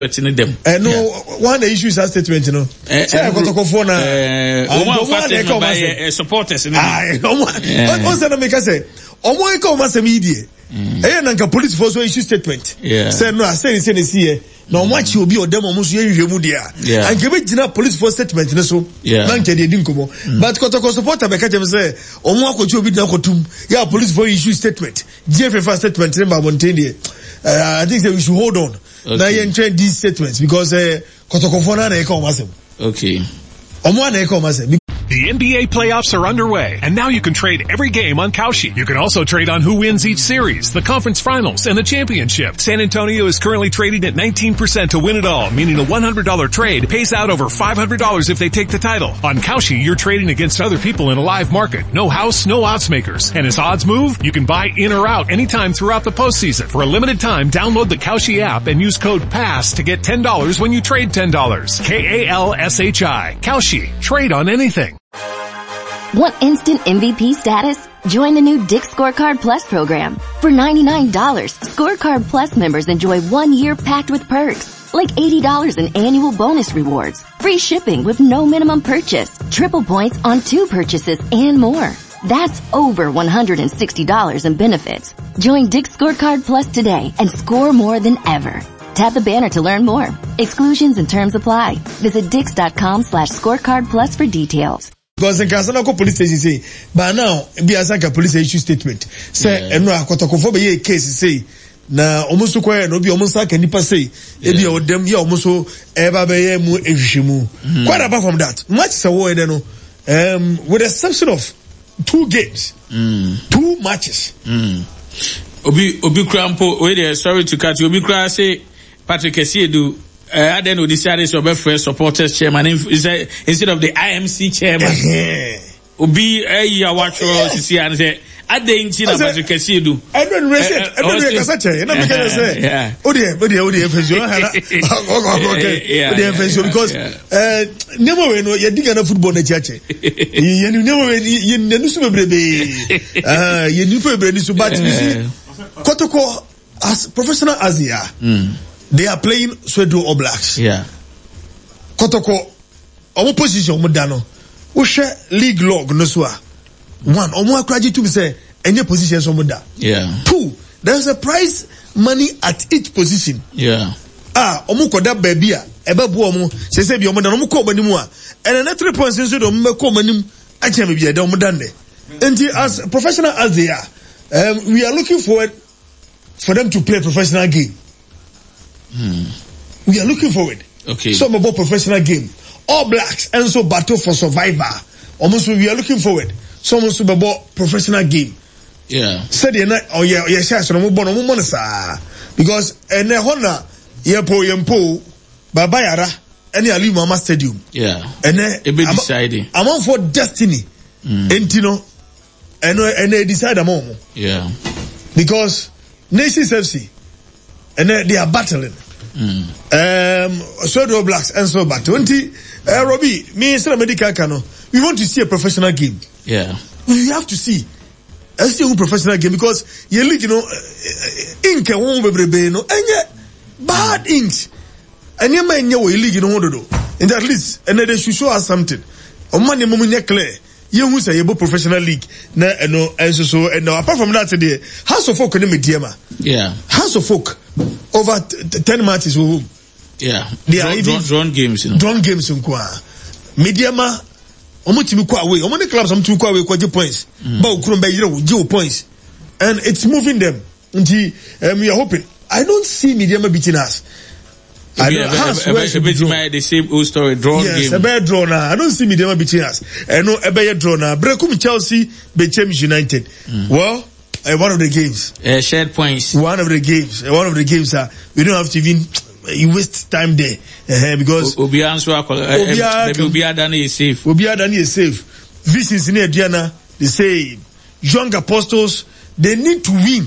betting them. No, one issue is that statement, you know. Kotoko by supporters. What's that make us say? Omo eko masa media. Nanka police force issue statement. Say no, I say here. No much you be or them almost you mudia. And give it police force statement, so Nanka de dinkomo. But Kotoko supporter Bekajem say, Omo ko be nakotum. Yeah, police force issue statement. GFF statement remember Montaigne. I think that we should hold on. Now you trade these statements because Kotoko fona na eko masem. Okay. Omo na eko masem. The NBA playoffs are underway, and now you can trade every game on Kalshi. You can also trade on who wins each series, the conference finals, and the championship. San Antonio is currently trading at 19% to win it all, meaning a $100 trade pays out over $500 if they take the title. On Kalshi, you're trading against other people in a live market. No house, no odds makers. And as odds move, you can buy in or out anytime throughout the postseason. For a limited time, download the Kalshi app and use code PASS to get $10 when you trade $10. Kalshi. Kalshi. Trade on anything. Want instant MVP status? Join the new Dick's Scorecard Plus program. For $99, Scorecard Plus members enjoy 1 year packed with perks, like $80 in annual bonus rewards, free shipping with no minimum purchase, triple points on 2 purchases, and more. That's over $160 in benefits. Join Dick's Scorecard Plus today and score more than ever. Tap the banner to learn more. Exclusions and terms apply. Visit Dix.com/scorecard plus for details. Because in Casanova police station say, but now, be as like a police issue statement. Say, and no, Kotoko case say, na almost so quiet, no be almost like any pass say, ebi or them, ya almost so, eba be mu efishimu. Quite apart from that, much is a word, with the exception of 2 games, 2 matches. Obi Krampo, wait there, sorry to cut you. Obi Krampo say, Patrick Essiedu, I don't know this is your first supporters chairman instead of the IMC chairman. Obi ya watch to see and say I didn't see Patrick Essiedu. I don't reset. I don't reset. And I'm going to say, Odi because never when you dig on football in church. You never you but Kotoko as professional as they are. They are playing Swedo All Blacks. Yeah. Kotoko, omo position omo dano. We share league log no swa. 1, omo akraji to be say any position omo da. Yeah. 2, there's a prize money at each position. Yeah. Omo koda baby a ebe bu omo se bi omo da omo ko banimu a. And na 3 points so do omo ko manim a che me bi da omo dan de. And as professional as they are, we are looking forward for them to play a professional game. We are looking forward. Okay. Some about professional game. All Blacks and so battle for survivor. Almost we are looking forward. Some also about professional game. Yeah. Said the night. Oh yeah. So no more because and honor yempo babayara any Ali Mama Stadium. Yeah. And then it be deciding. I'm on for destiny. Entino and they decide among. Yeah. Because Nations FC. And they are battling. Swedo Blacks and so back. Robbie, me and medical cano. We want to see a professional game. Yeah. We have to see a professional game because you league, ink won't be no, and yet bad inks. And you may know league in order do. And at least, and they should show us something. On Monday, moment clear. You who say about professional league, and so and apart from that today, House of Folk yeah. House of Folk over 10 matches with whom? Yeah. They are even drawn games, Drawn games in Kwa. Mediama Omutimi Kwa away. Omani clubs am to Kwa away 20 points. But Ukrumba 0 points. And it's moving them. We are hoping. I don't see Mediama beating us. I don't the same old story, drawn game. Yes, a bad draw now. I don't see Mediama beating us. I know a bad draw now. Brekum Chelsea, Bechem United. Well, one of the games. Shared points. One of the games. We don't have to even you waste time there. Because Obiadani is safe. Obiadani is safe. Visions in Diana, they say young apostles, they need to win.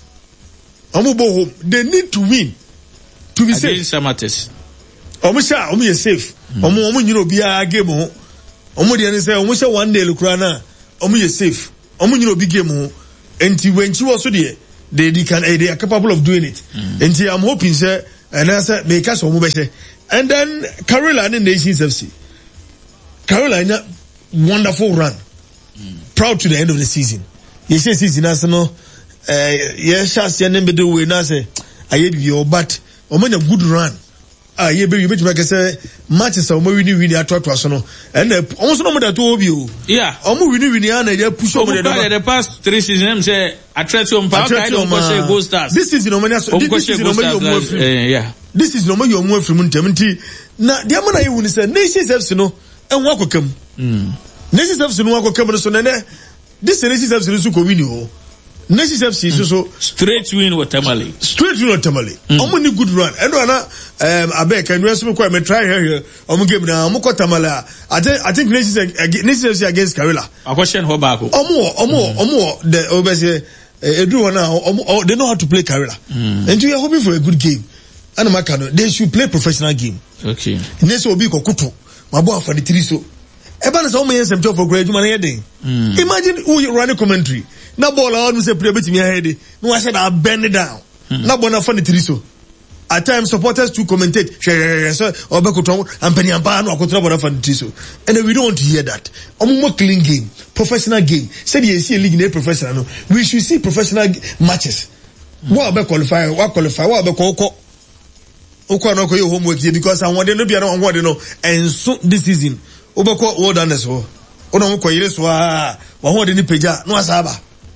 They need to win. To be safe. Samates. Omo is safe. Omo biya game ho. Omo dey say omo one day lukrana. Omo is safe. Omo big game ho. And when she also there, they are capable of doing it. And I'm hoping say and I said make us omo and then Carolina Nations FC. Carolina wonderful run. Proud to the end of the season. You say season national yes chance ya nembe do we na say aye bi but o man a good run. You be make say matches o mo win atoto so no and almost no more that obi o. Yeah. O mo win na ya push over the past 3 seasons say Atletico Mpaaka Gold Stars. This season no man so this season no man yeah. This is no man you mo free ntam nti na dia man ayi wuni say Nations FC no enwa kokam. Nations FC no akokam no so na this Nations FC no so ko win o. Nations FC so straight win with Tamale. Straight win with Tamale. Omoni good run. Endo na abeg can you ask me quite me try here. Omo game na omo ko Tamale. I think Nations FC against Karela. A question ho back. Omo the obese edu now they know how to play Karela. And you are hoping for a good game. And Makano they should play professional game. Okay. Neso obi kokuto. Mabo for the 3 so. Eba na so mo yensem to for grade man here. Imagine who you run a commentary. Na ball on say play betimi head. No I said I bend it down. Na ball na for the 3 so. At times supporters to commentate. So obekoto ampani ampa no akotra ball for the 3 so. And we don't want to hear that. Omo clean game, professional game. Said you see a league na professional no. We should see professional matches. What about qualify? What about koko? Okwa no ko your homework here because I want no be na want no and so this season obako world under so ona mo koyire so wa ho de ni peja no asaba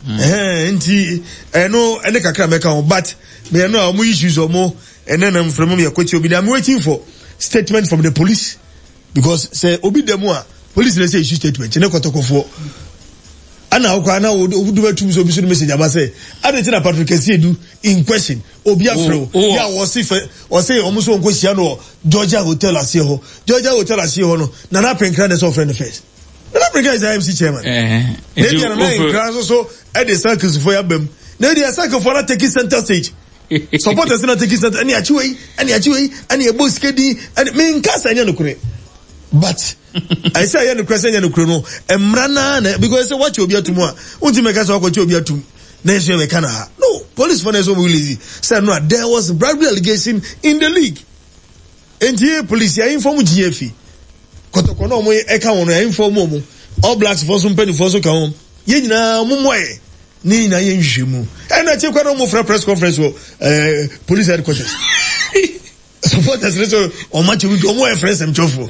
nti no ene kakra meka ho but me no mo issues omo ene na from me yakochi obi I'm waiting for statement from the police because say obi demo a police dey say issue statement ne kotokofo ana okwa na odu batum so obi so message aba say adeti na Patrick Esiedu in question obi afro ya was say omo so nko sia no Georgia Hotel asie ho no na Penkra dey so friend first na Penkra is IMC chairman they dey na in so at the circus for ya bem na dey circle for na take center stage supporters na take center ani achiwe ani ebo skedi ani me nkasa anya no kure but I say I no question no kure no emrana na because say what you obi atum a unti make say what you obi atum na issue me kana no police for na so lazy say no there was bribery allegation in the league and police ya inform GFE kotoko no mo e ka won ya inform mo all blacks for some penny for so ka hom ye nyina mo moye ni na ye nhwemu and na che kwa no mo fra press conference police headquarters supporters so on match with omo friends them chofo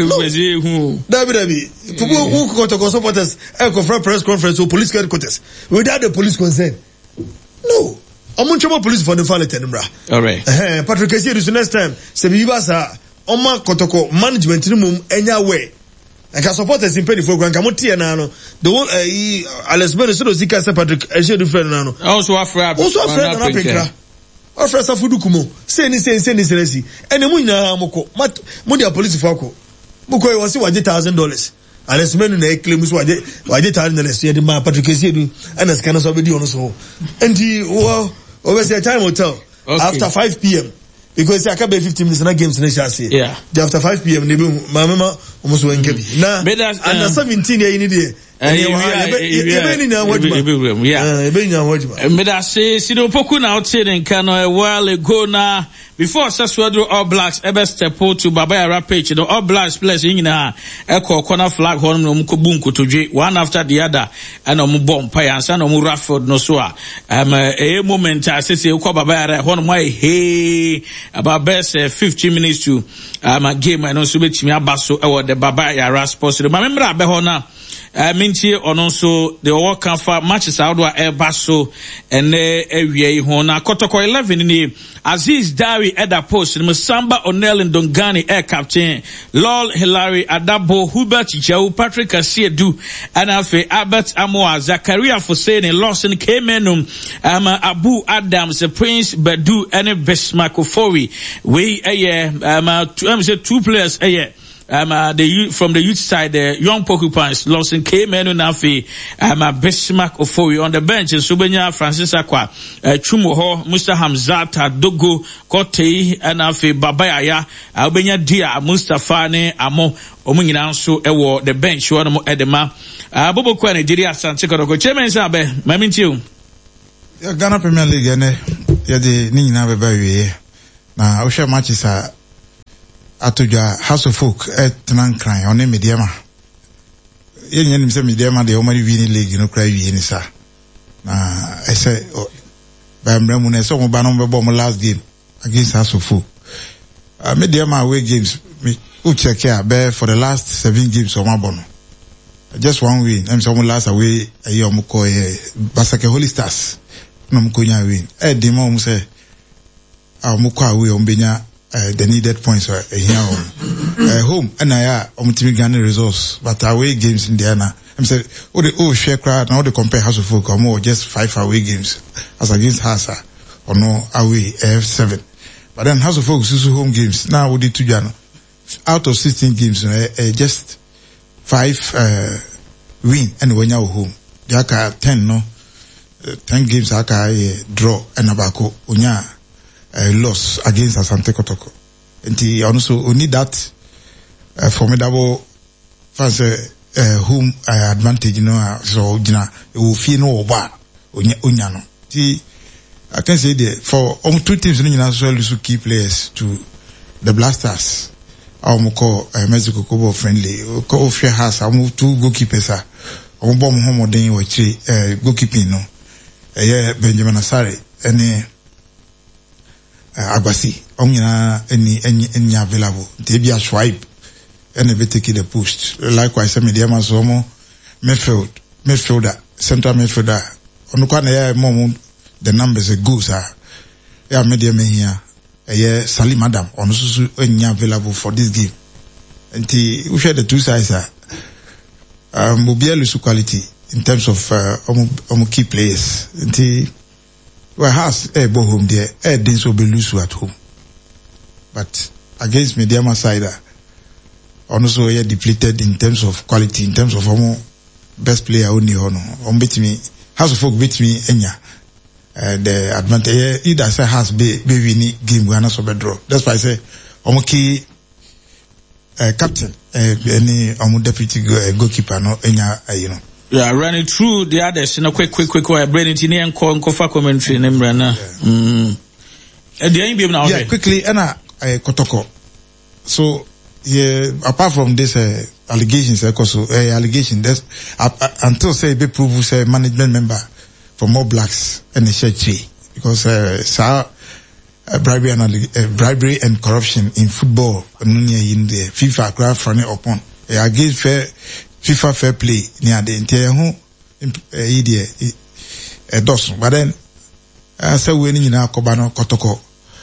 David who kotoko supporters for press conference or police headquarters without the police concern no omo police for the fall tenbra all right Patrick Esiedu next time se biba sa oma kotoko management ni mum enya we and can supporters in penny for grand kamotie na no the whole Alex Ben so zika se Patrick Esiedu friend na no also afra na Penkra offer safudu kumo say ni seriously ene mu nyina moko mo dia police for ko moko e wose waje $1,000 Alex Ben na claim so waje $1,000 ye de ma Patrick Esiedu and as kana so be di ono so enti over the time hotel after 5 p.m. because I can be 15 minutes na games na chance yeah after 5 p.m. ne be mama almost when kebi na and 17 ye ni dey Medase Sido Poku na outside in Kano a while ago na before Saswado All Blacks ever step to Babaya Rampage the All Blacks players in na echo corner flag hon no mukobunku to one after the other and omu bomb pay and san omu Rafford no so a moment I say ko Babaya hon my hey about best 15 minutes to game and also betimi abaso e the Babaya Raspos remember abehona mintie ono so the work for matches out wa baso and ewie ho na kotoko 11 ni Aziz Dawi Eda Post Musamba Onel Ndongani air captain Lol Hilary Adabo Hubert Jau Patrick Esiedu and Alfe Albert Amoa Zakaria Foseni Lawson Kemenum Abu Adams Prince Badu and Besmak Ofori we two players the from the youth side, the young porcupines, Lawson K. Menu Nafi, Bismarck Ofori on the bench, and Subenya Francis Aqua, Chumuho, Musta Hamzata, Dogo, Kote, and Nafi Babayaya, Albania Dia, Mustafane, Amo, Omunyanso, Ewo, the bench, one more Edema, Bobo Kwane, Diria Santiago, Chairman Sabe, Mamintiu. Ghana Premier League, and the Nina Baby. na o share matches atoja House of Folk tenan kran on Mediama yen nim se Mediama de o mari win league no cry wi ni sa na I say ba mramu na so mo ba no be mo last game against House of Folk Mediama away games me o check here for the last 7 games o ma bono just one win I'm so last away ayo mo ko Basake Holy Stars no mo ko nya win di mo say mo ko away o benya the needed points here home and team Ghana results but away games in Diana I'm say share crowd now they compare House of Folk or more just 5 away games as against Hasa or no away F7 but then House of Folk also home games now we did 2 Ghana out of 16 games just 5 win and when you're home they 10 10 games draw and abako unya loss against Asante Kotoko. And he also need that formidable fans home advantage, you know, so you know, it will feel no over unyano. See, I can say that for 2 teams in the key players to the Blasters. Our call Mexico Kobo friendly. Call fair house. I move 2 goalkeepers. I bomb home or day or 3 goalkeeping. No, Benjamin Asare and Agbasi. Any available. They be a swipe and they take the post. Likewise, Mediama Somo midfielder, central midfielder. On the corner, the numbers are good, sir. Yeah, Mediama here. Salim Adam on also available for this game. And we share the 2 sides Mobiel quality in terms of key players. And well has home there, Dins will be loose at home. But against Mediama side also depleted in terms of quality, in terms of best player only beat me. House of Folk beat me Enya. The advantage either say has be winning game we are not so bad draw. That's why I say key captain any deputy goalkeeper no enya you know. Yeah, running through the others in a quick brain in and Kofa commentary in Embrana. Yeah, quickly Kotoko. So yeah, apart from this allegations allegation that's until say be prove say management member for more blacks and the church because bribery and corruption in football in the FIFA graph running upon against FIFA fair play near the entire dozen. But then say we need now Kobano Kotoko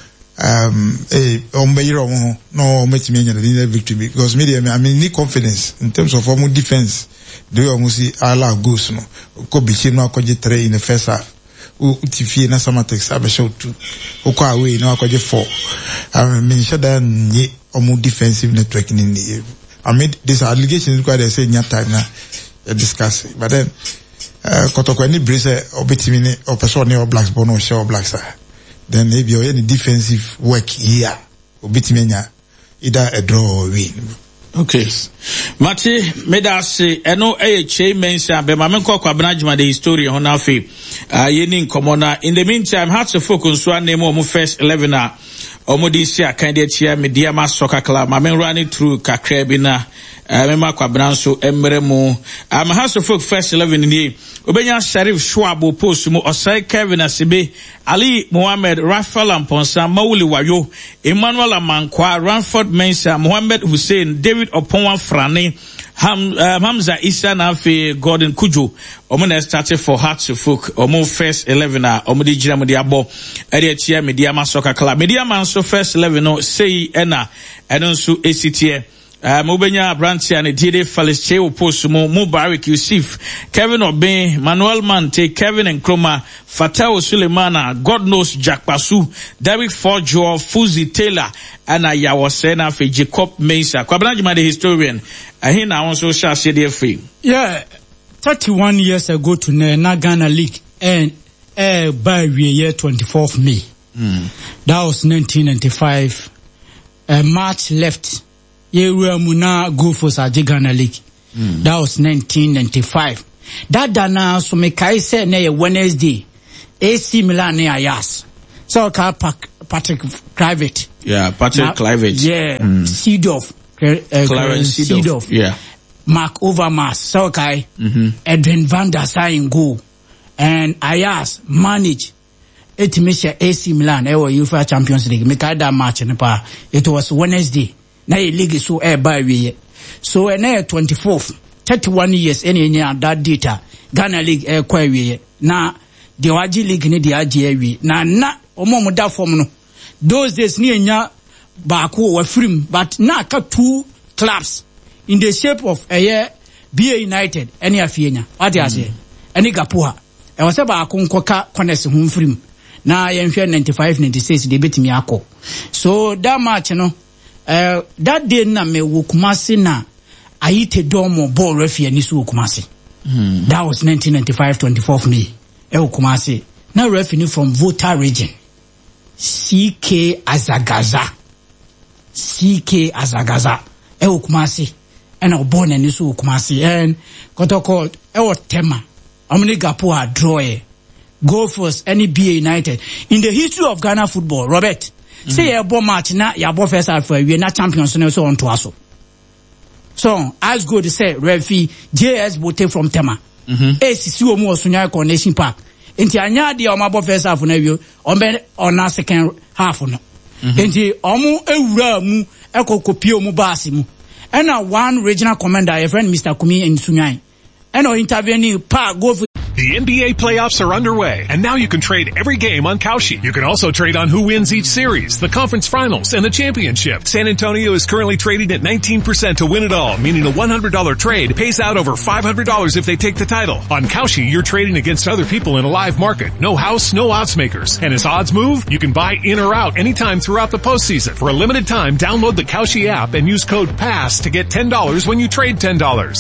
no make me the victory because media I mean need confidence in terms of formal defense. Do you almost see Allah goes no? Could be no could 3 in the first half. Utifie na Samatex abesho 2. Uko away no could 4. I mean shadan ye omu defensive networking in the. I mean this allegation is quite they say time na discuss. But then Kotoko any brace obitimine or person or blacks bono show blacks. Then maybe any defensive work here obitimenya either a draw or win. Okay. Mati medase eno che mention be mamenko kwabnajuma the history on afi yeni nkomona. In the meantime Hearts of Folk nso name omo first 11 omo di sia candidate here Mediama Soccer Club mamen running through kakra bi na mema kwabna nso emremu Hearts of Folk first 11 ni obenya Sharif Shuabo post mu Osai Kevin Asibe Ali Mohammed Rafael Amponsa Mauli Wayo Emmanuel Amankwa Ranford Mensa Mohammed Hussein David Oponwa Frane Hamza Isa Nafi Gordon Kujo omo na started for Hearts of Folk omo first 11 omo di gira mo di abo area tia Mediama Soccer Club Mediama nso first 11 no sei ena eno nso esitie Mubenya Brantia and Dide Falische Oposumo, Mubarak Yusuf, Kevin Obey, Manuel Mante, Kevin and Kroma, Fatao Sulemana, God knows Jack Basu, Derek Forjo, Fuzi Taylor, and Ayawasena for Jacob Mesa. Kwabanajima the historian, he now also shall say their free. Yeah, 31 years ago to Ghana League and by the year 24th May. That was 1995. March left. Muna go for Ghana League. That was 1995. That dana so me kai say na Wednesday. AC Milan ne Ayas. So car Patrick Kluivert. Yeah, Patrick Kluivert. Yeah, Seedorf. Clarence Seedorf. Yeah. Mark Overmars, Saukai, Edwin van der Sar in goal, and Ayas manage Etimisha AC Milan, UEFA Champions League. Make that match in the pa. It was Wednesday. Now the league is so by we. So now 24th, 31 years any that data. Ghana League query. Now the Waji League ni the AGA. Na omo da form no. Those days ni nya Baku were free, but now got two clubs in the shape of BA United, any afienya. What I say? Any Gapua. I was about Konkoka Conness home free. Now I am here 95, 96, they beat me ako. So that match, you know, that day na me Wukumasi na Aite Domo ball referee nisu Wukumasi. That was 1995, 24th May. Wukumasi. Now referee from Volta region. CK Azagaza. Kumasi. And our born and nisu Kumasi. And Kotoko, Tema. Omni Gapua draw. Go first, any BA United. In the history of Ghana football, Robert, say a bomb match na ya bo first half we are not champions so on to us. So as good to say referee JS Bote from Tema. ACC omo Sunya Coronation Park. Inti anya dia o mabo first half na wi on na second half no. Inti omo ewura mu ekokopie omo baasi mu. And one regional commander, a friend Mr. Kumi in Sunyai. And intervening park go for The NBA playoffs are underway, and now you can trade every game on Kalshi. You can also trade on who wins each series, the conference finals, and the championship. San Antonio is currently trading at 19% to win it all, meaning a $100 trade pays out over $500 if they take the title. On Kalshi, you're trading against other people in a live market. No house, no odds makers. And as odds move, you can buy in or out anytime throughout the postseason. For a limited time, download the Kalshi app and use code PASS to get $10 when you trade $10.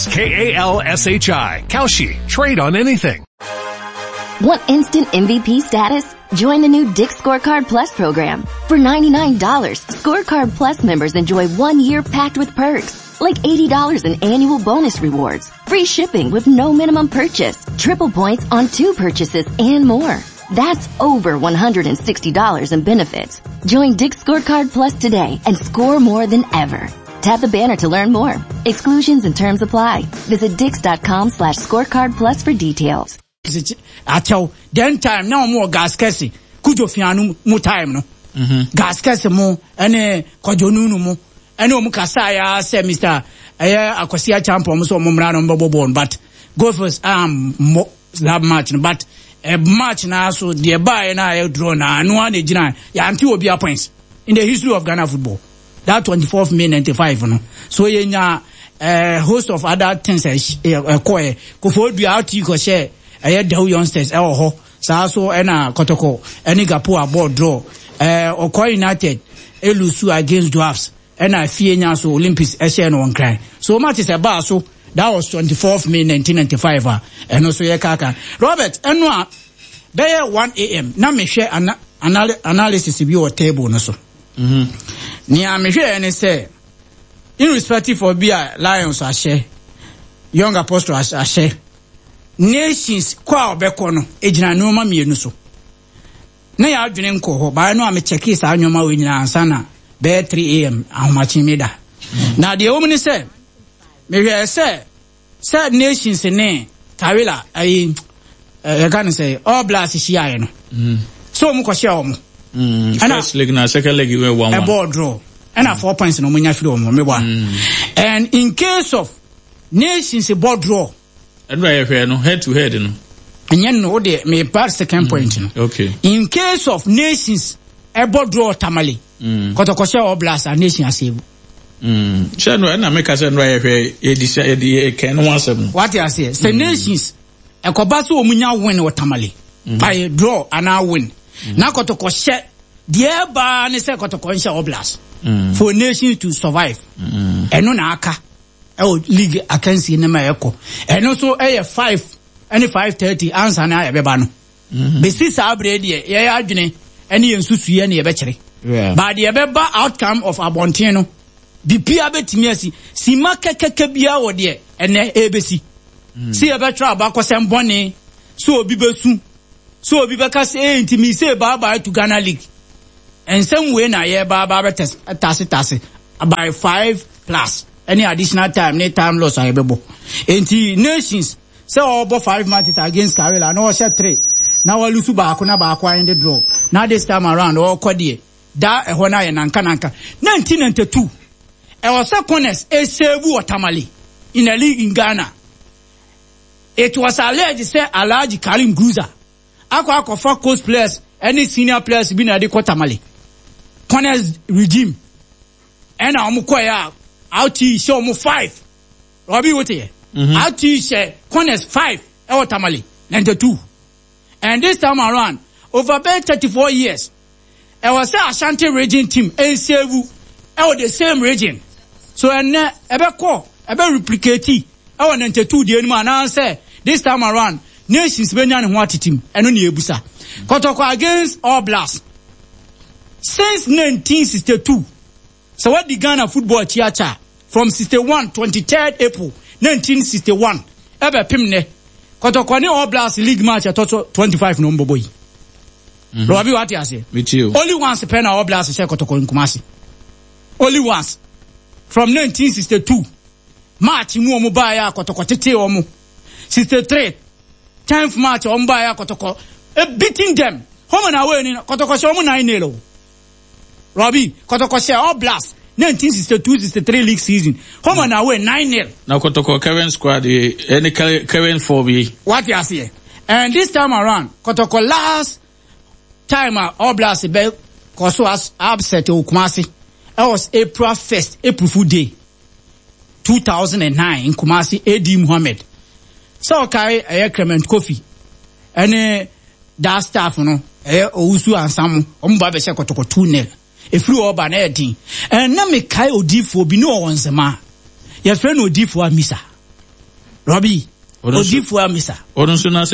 KALSHI. Kalshi. Trade on anything. Want instant MVP status? Join the new Dick's Scorecard Plus program. For $99, Scorecard Plus members enjoy 1 year packed with perks, like $80 in annual bonus rewards, free shipping with no minimum purchase, triple points on 2 purchases, and more. That's over $160 in benefits. Join Dick's Scorecard Plus today and score more than ever. Tap the banner to learn more. Exclusions and terms apply. Visit Dix.com/scorecard plus for details. Acho then time now more gas kesi kujo fianu mu time no gas kesi mu ene kwajonunu mu ene omu kasa ya say Mr. Akosia champion so mumra no mbobon but go first that match but a match na so the buy na draw na no one gina ya anti obi points in the history of Ghana football that 24th May 95 no so yenya host of other things koe ko for do out you ko share the youngsters ho so ena Kotoko eni Gapua board draw Okoye United elusu against Dwarfs ena Fienya so Olympics share no one cry so much is about so that was 24th May 1995 and also ye kaka Robert enwa be 1 a.m. na me share analysis bi o table no so ni am hwe ene say irrespective of bia Lions a share Young Apostle a share nations kwa obeko no ejina noma mienu so na ya adwene nko ho ba no am check is anwoma we nyina ansana be 3 am ahomachi meda na de omni say me hwe say nations ne Kawela I can say all blast share no so mu ko share omo first leg na second leg we 1-1 a ball draw and 4 points no munya firi omo me ba and in case of nations a ball draw and right here no head to head no and you know the me part second point no okay in case of nations a ball draw tamale Kotoko share all blast and nation asave sure no na make us right here e can one seven what you say say nations e ko ba so omunya win o tamale by draw and I win na Kotoko share the ba ne say Kotoko share all blast for nations to survive eno na aka league against Nema Eko. And also 5 and 5:30 answer na beba no. Be sisa abredi ye adwene ene yensusu ye ne yebekere. But the beba outcome of Abontino bi pia betimi asi si makekeke bia wo de ene ebesi. Si ebetra abakosem bone so obi besu so obi beka say ntimi say bye bye to Ghana League. and some way na ye ba tase by 5+. Any additional time, any time loss I bebo. Enti nations say over 5 matches against Carolina. No share 3. Now we lose back in the draw. Now this time around all kwadi. Da ehona ye nanka. 1992. I was secondness a sevu Tamale in a league in Ghana. It was alleged say Alhaji Karim Guza. Ako for coast players, any senior players been at the Tamale. Corners regime. And I'm out show mu 5. Robbie Wote. Out share corners 5. Ewa Tamale 92. And this time around, over about 34 years, I was a Ashanti region team. Sevu. Ewa the same region. So ebe replicate. Ewa 92 the enemy and say this time around, nations Benyan what team. Eno ni ebusa. Kotoko against All Blacks. Since 1962. So what the Ghana football theater from 61, 23rd April 1961. Ebe pimne. Kotokoni All Blacks league match at 25 number boy. Robbie what you say? Me too. Only once a pen All Blacks share Kotokoni Kumasi. Only once. From 1962. March mu omubaya Kotoko tete omu. 63. 10th March ombaya Kotoko. Beating them. Home and away in Kotoko shomu 9-0. Robbie, Kotoko share All Blacks 1962-63 league season. Home and away 9-0. Now Kotoko current squad, any current 4B. What you see? And this time around, Kotoko last time All Blacks be Koso as upset to Kumasi. It was April 1st, April Fool Day, 2009 in Kumasi. A.D. Mohammed. So carry a Clement Kofi and that staff, no, Ousu and Samu Ombabe Kotoko 2-0. If you are an editing, and Name Kai Odifo be no one's a man. Your friend Odifo Misa. Robbie, Odifo Misa. Odonsuna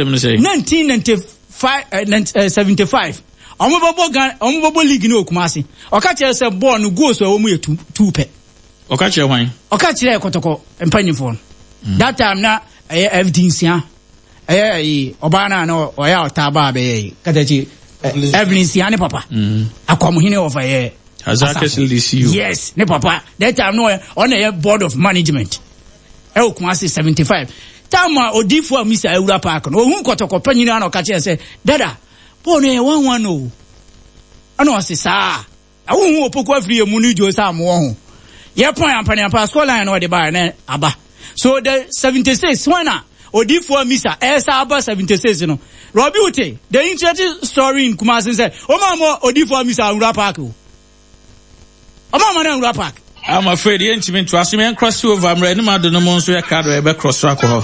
1975. Omubabo league no Kumasi. Okachi say born go so omu 2 pe. Okachi wine. Okachi Kotoko empany phone. That time na evidence ya. Obana no oya otaba be katachi evidence ya ne papa. Akwamuhine over here. Azaka LDCU. Yes, ne papa. That time no on a board of management. Kumasi 75. Time Odifo Mr. Eura Park. No hu Kotoko panyina na okachi say dada Pone 1-1 ano ase saa awu opoko afri emunu jo saa mo ho ye point ampani ampa score line no de ba na aba so the 76 winner Odifo Misa esa aba 76 no Robbie Wote the interesting story in Kumasi say o ma mo Odifo Misa Ura Park o ma na Ura Park. I'm afraid the intimate to ask me and cross over am ready ma do no mo so ya card e be cross track ho.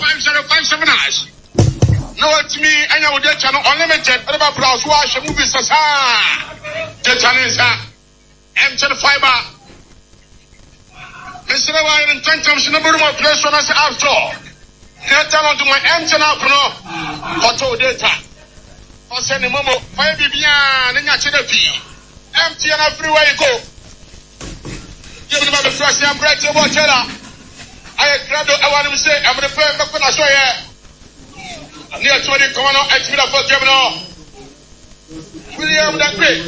No, it's me, and I would get channel unlimited. What about Browse Wash and movies? The channel is empty fiber. Instead of I in 10 times, number of place on us outdoor. Get down to my empty now, photo data. I'll send a momo, 5 BBN, and natural fee. Empty and everywhere you go. Give me the first time, break your water. I grab I want to say, I'm the first back when I saw you. Near 20 corner, expert for Gemino. William Dankwe.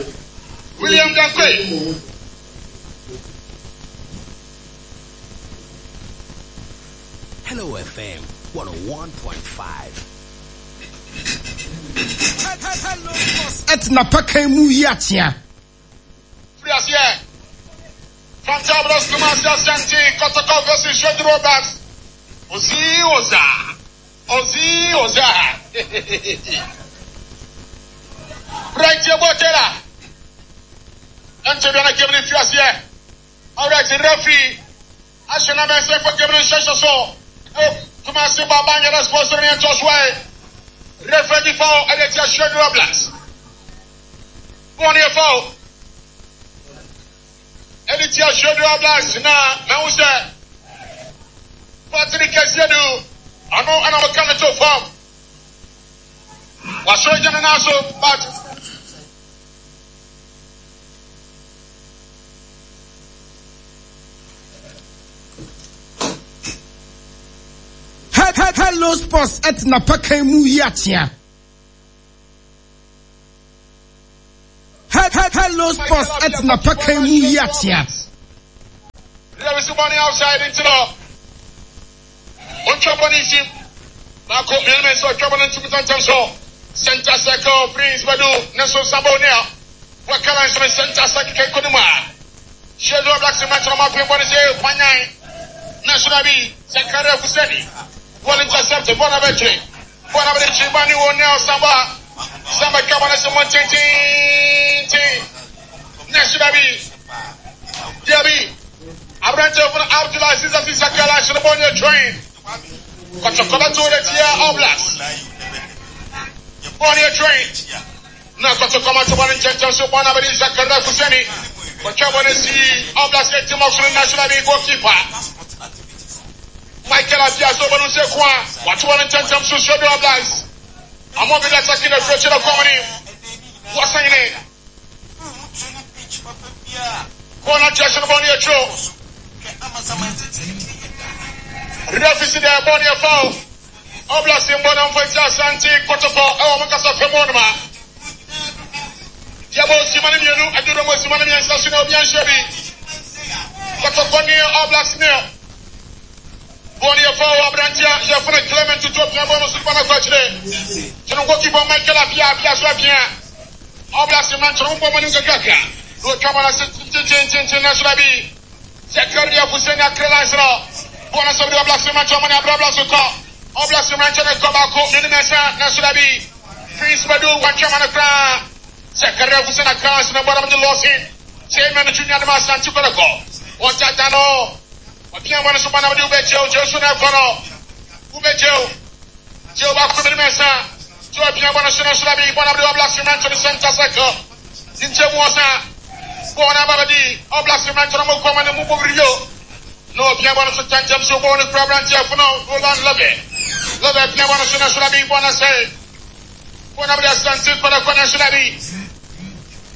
Hello FM 101.5. Hello, Etna Pakemu Yatia. Free as here. Fantabulous Kumasi Ashanti, Kotoko versus Shady Roberts. Oza. Right here, Botella. And to be on a given if you are here. All right, the referee. I should not say for giving a shot so. Come on, see Babanga, that's supposed to be in Joshua. Referee foul, and it's a short roblast. 1 year foul. And it's a short roblast. Now, I was there. What's the case you do? I know, and I'm coming to farm. Was so young and also, but hello, sports at Napakemu Yatia. Hello, Rainbow Sports at Napaka Muyatia. There is money outside into the Unchabonism. Marco Milman, so trouble into the Center Circle, Prince Badu, Nelson Sabonia. What can I say? Center Circle, Koduma. Shadow Black Cement on my people is a Panay. National B, Secretary Fuseni. One intercepted, one of entry. One of the Chibani will now Samba. Samba Cabana, someone National B. Debbie. I ran to open out to license as a Kalash on your train. But the color to the Tia Oblast. On your train. Now, got to come out to one intention, so one of the Secretary Fuseni. But you want to see Oblast at Timoxon National B goalkeeper. Michael Abiaso, but say quoi? What one intention to show the Oblast. I'm over there taking the future of comedy. What's saying it? One attraction on your show. Referee there, Bonnie Foul. Oblast in Bonham for Santi, Kotoko, Omacasa Femonma. Yabo Simani, I do know what Simani and Sasino Bianchebi. Kotokoni, Oblast near. Bonnie Foul, Abrantia, Jeffrey Clement to drop your bonus to Panacoche. To the goalkeeper Michael Apia, Piaswapia. Oblast in Manchester, Womanuka. Look, come on, National B. Secretary of Hussein Akrelaisra. Bonus of the Oblast in Manchester, Ablasuko. Oblast in Manchester, Tobacco, Ninimesa, National B. Prince Badu, one Chairman of Crown. Secretary of Hussein Akras in the bottom of the loss in. Chairman of Junior Mass and Chukoco. What Tatano? What can one of the Ubejo, Joshua Kono? Ubejo. Joe Baku Mesa. Joe Piabana National B, one of the Oblast in Manchester Center Circle. In Chemuasa. Bona Babadi, Oblast in Manchester Mokoma and Muburio. No Piabana Tantam, so born in Program Tiafuno, Roland Love. Love Piabana National B, Bona say. One of the Stanton for the National B.